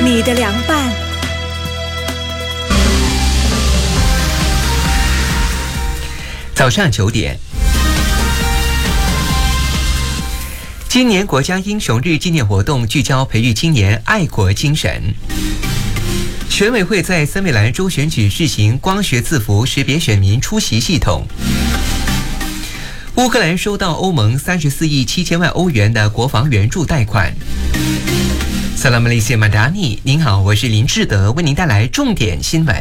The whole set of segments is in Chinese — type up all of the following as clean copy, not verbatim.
你的凉拌。 早上9点，今年国家英雄日纪念活动聚焦培育青年爱国精神。选委会在森美兰州选举试行光学字符识别选民出席系统。乌克兰收到欧盟34亿7千万欧元的国防援助贷款。Salam Malaysia Madani， 您好，我是林志德，为您带来重点新闻。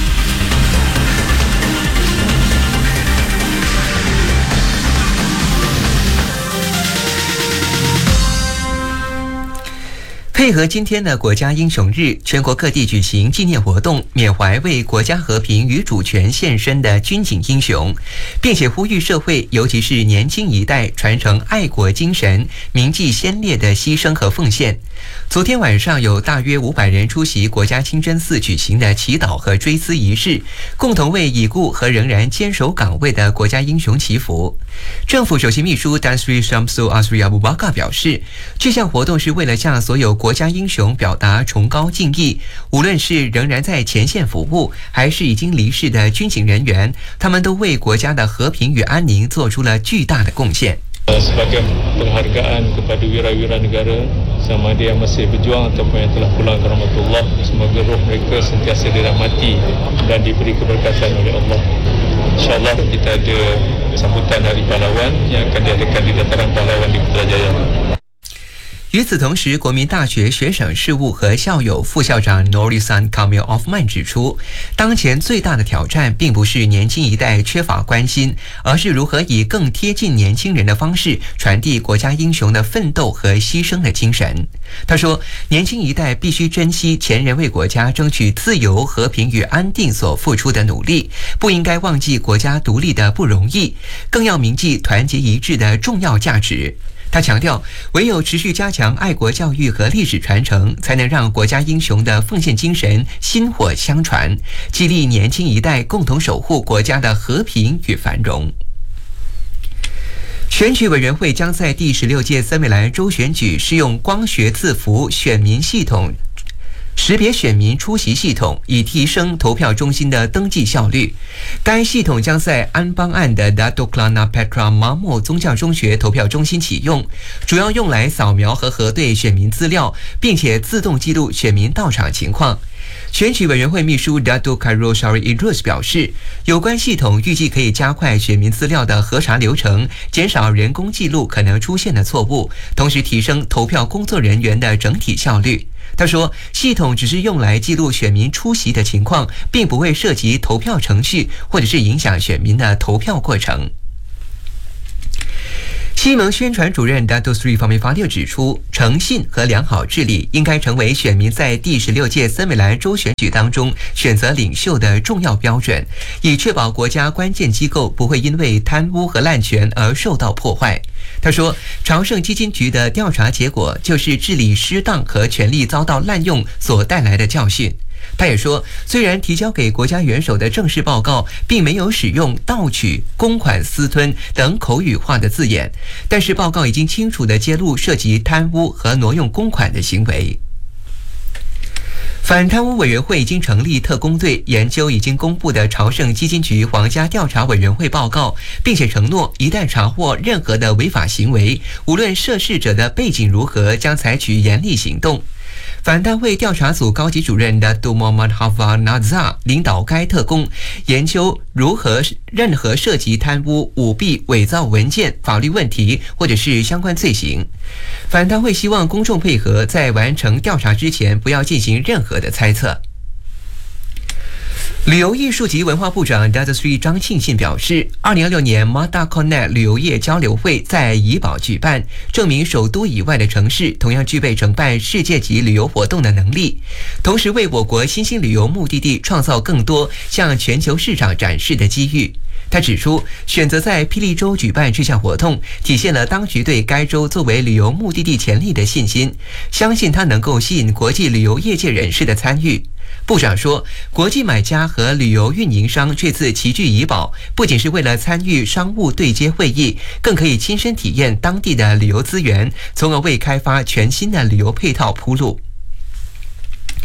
配合今天的国家英雄日，全国各地举行纪念活动，缅怀为国家和平与主权献身的军警英雄，并且呼吁社会，尤其是年轻一代传承爱国精神，铭记先烈的牺牲和奉献。昨天晚上有大约500人出席国家清真寺举行的祈祷和追思仪式，共同为已故和仍然坚守岗位的国家英雄祈福。政府首席秘书 Tan Sri Syamsul Asri Abu Bakar 表示，这项活动是为了向所有国家英雄表达崇高敬意，无论是仍然在前线服务，还是已经离世的军警人员，他们都为国家的和平与安宁做出了巨大的贡献。 Sebagai penghargaan kepada wira-wira negara sama ada yang masih berjuang ataupun yang telah pulang ke rahmatullah, semoga roh mereka sentiasa dirahmati dan diberi keberkatan oleh Allah. InsyaAllah kita ada sambutan Hari Pahlawan yang akan diadakan di Dataran Pahlawan di Putrajaya。 与此同时，国民大学学生事务和校友副校长 Norisan Kamil Offman 指出，当前最大的挑战并不是年轻一代缺乏关心，而是如何以更贴近年轻人的方式传递国家英雄的奋斗和牺牲的精神。他说，年轻一代必须珍惜前人为国家争取自由、和平与安定所付出的努力，不应该忘记国家独立的不容易，更要铭记团结一致的重要价值。他强调，唯有持续加强爱国教育和历史传承，才能让国家英雄的奉献精神薪火相传，激励年轻一代共同守护国家的和平与繁荣。选举委员会将在第16届森美兰州选举适用光学字符选民系统识别选民出席系统，以提升投票中心的登记效率。该系统将在安邦岸的 Datuk Kelana Petra Mamo 宗教中学投票中心启用，主要用来扫描和核对选民资料，并且自动记录选民到场情况。选举委员会秘书 Datuk Khairul Shari Idrus 表示，有关系统预计可以加快选民资料的核查流程，减少人工记录可能出现的错误，同时提升投票工作人员的整体效率。他说，系统只是用来记录选民出席的情况，并不会涉及投票程序或者是影响选民的投票过程。西盟宣传主任 Datuk Sri Fahmi Fadil 指出，诚信和良好治理应该成为选民在第16届森美兰州选举当中选择领袖的重要标准，以确保国家关键机构不会因为贪污和滥权而受到破坏。他说，朝圣基金局的调查结果就是治理失当和权力遭到滥用所带来的教训。他也说，虽然提交给国家元首的正式报告并没有使用盗取、公款私吞等口语化的字眼，但是报告已经清楚地揭露涉及贪污和挪用公款的行为。反贪污委员会已经成立特工队，研究已经公布的朝圣基金局皇家调查委员会报告，并且承诺一旦查获任何的违法行为，无论涉事者的背景如何，将采取严厉行动。反贪会调查组高级主任的 Datuk Muhammad Hafaz Nazar 领导该特工，研究如何任何涉及贪污、舞弊、伪造文件、法律问题或者是相关罪行。反贪会希望公众配合，在完成调查之前不要进行任何的猜测。旅游艺术及文化部长 Datuk Sri 张庆信表示，2026年 Mata Connect 旅游业交流会在怡保举办，证明首都以外的城市同样具备承办世界级旅游活动的能力，同时为我国新兴旅游目的地创造更多向全球市场展示的机遇。他指出，选择在霹雳州举办这项活动，体现了当局对该州作为旅游目的地潜力的信心，相信它能够吸引国际旅游业界人士的参与。部长说，国际买家和旅游运营商这次齐聚怡保，不仅是为了参与商务对接会议，更可以亲身体验当地的旅游资源，从而为开发全新的旅游配套铺路。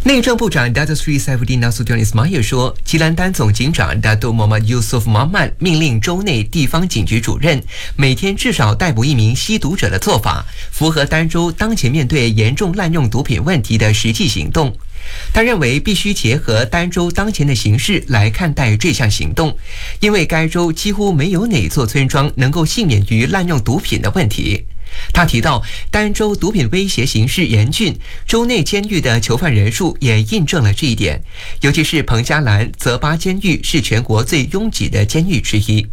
内政部长 Datuk Seri Saifuddin Nasution Ismail 说，吉兰丹总警长 Datuk Muhammad Yusof Mohamad 命令州内地方警局主任每天至少逮捕1名吸毒者的做法，符合丹州当前面对严重滥用毒品问题的实际行动。他认为必须结合丹州当前的形势来看待这项行动，因为该州几乎没有哪座村庄能够幸免于滥用毒品的问题。他提到，丹州毒品威胁形势严峻，州内监狱的囚犯人数也印证了这一点，尤其是彭加兰泽巴监狱是全国最拥挤的监狱之一。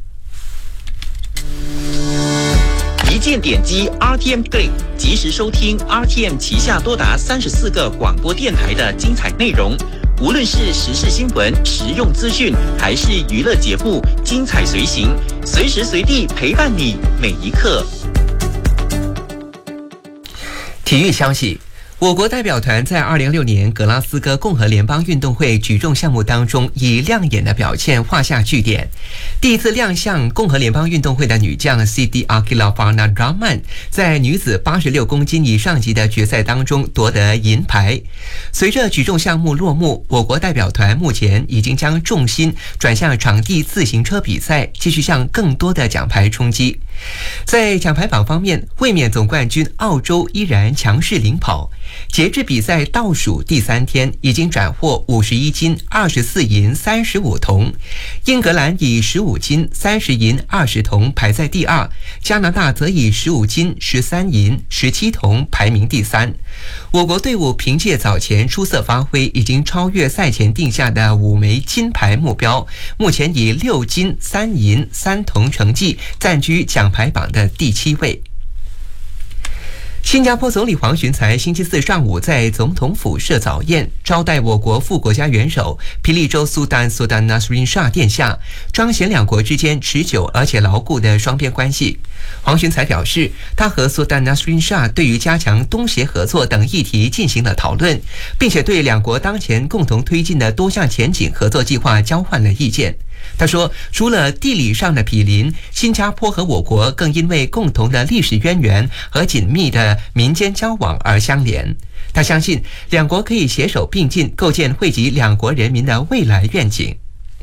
一键点击 RTM Play， 及时收听 RTM 旗下多达34个广播电台的精彩内容。无论是时事新闻、实用资讯，还是娱乐节目，精彩随行，随时随地陪伴你每一刻。 体育消息，我国代表团在2006年格拉斯哥共和联邦运动会举重项目当中以亮眼的表现画下句点。第一次亮相共和联邦运动会的女将 Siti Akilafana Rahman 在女子86公斤以上级的决赛当中夺得银牌。随着举重项目落幕，我国代表团目前已经将重心转向场地自行车比赛，继续向更多的奖牌冲击。在奖牌榜方面，卫冕总冠军澳洲依然强势领跑，截至比赛倒数第3天，已经斩获51金、24银、35铜。英格兰以15金、30银、20铜排在第2，加拿大则以15金、13银、17铜排名第3。我国队伍凭借早前出色发挥，已经超越赛前定下的5枚金牌目标，目前以6金、3银、3铜成绩暂居奖牌榜的第7位。新加坡总理黄循财星期4上午在总统府设早宴，招待我国副国家元首霹雳州苏丹 Sultan Nasrin Shah 殿下，彰显两国之间持久而且牢固的双边关系。黄循财表示，他和 Sultan Nasrin Shah 对于加强东协合作等议题进行了讨论，并且对两国当前共同推进的多项前景合作计划交换了意见。他说，除了地理上的毗邻，新加坡和我国更因为共同的历史渊源和紧密的民间交往而相连。他相信两国可以携手并进，构建惠及两国人民的未来愿景。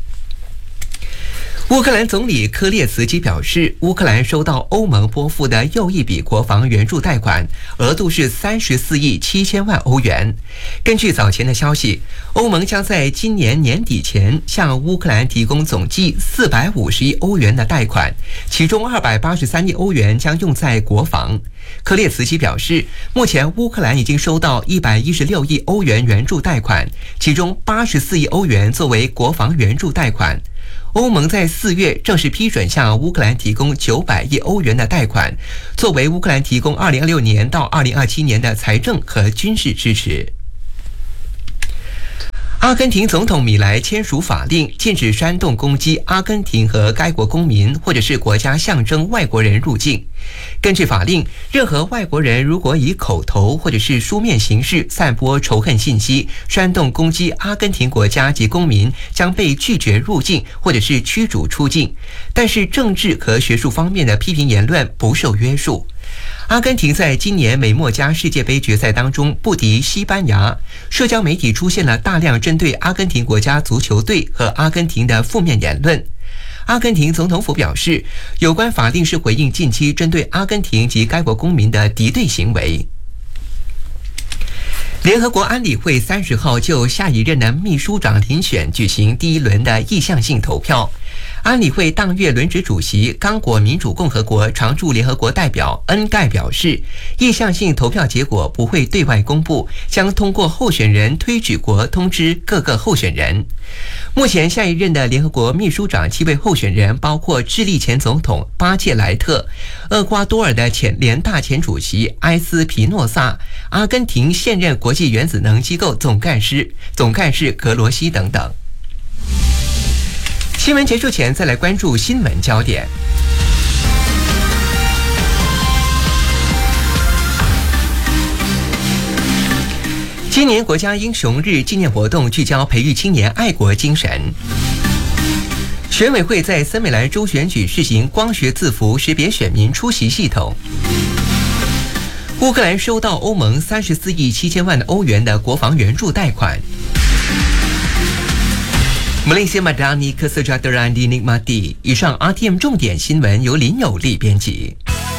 乌克兰总理科列茨基表示，乌克兰收到欧盟拨付的又一笔国防援助贷款，额度是34亿7千万欧元。根据早前的消息，欧盟将在今年年底前向乌克兰提供总计450亿欧元的贷款，其中283亿欧元将用在国防。科列茨基表示，目前乌克兰已经收到116亿欧元援助贷款，其中84亿欧元作为国防援助贷款。欧盟在4月正式批准向乌克兰提供900亿欧元的贷款，作为乌克兰提供2026年到2027年的财政和军事支持。阿根廷总统米莱签署法令，禁止煽动攻击阿根廷和该国公民或者是国家象征外国人入境。根据法令，任何外国人如果以口头或者是书面形式散播仇恨信息，煽动攻击阿根廷国家及公民，将被拒绝入境或者是驱逐出境。但是政治和学术方面的批评言论不受约束。阿根廷在今年美墨加世界杯决赛当中不敌西班牙，社交媒体出现了大量针对阿根廷国家足球队和阿根廷的负面言论。阿根廷总统府表示，有关法令是回应近期针对阿根廷及该国公民的敌对行为。联合国安理会30号就下一任的秘书长遴选举行第1轮的意向性投票。安理会当月轮值主席刚果民主共和国常驻联合国代表恩盖表示，意向性投票结果不会对外公布，将通过候选人推举国通知各个候选人。目前下一任的联合国秘书长7位候选人包括智利前总统巴切莱特、厄瓜多尔的联大前主席埃斯皮诺萨、阿根廷现任国际原子能机构总干事格罗西等等。新闻结束前，再来关注新闻焦点。今年国家英雄日纪念活动聚焦培育青年爱国精神。选委会在森美兰州选举试行光学字符识别选民出席系统。 乌克兰收到欧盟34亿7千万的欧元的国防援助贷款。Malaysia Madani Kesejahteraan dinikmati。以上 RTM 重点新闻由林有利编辑。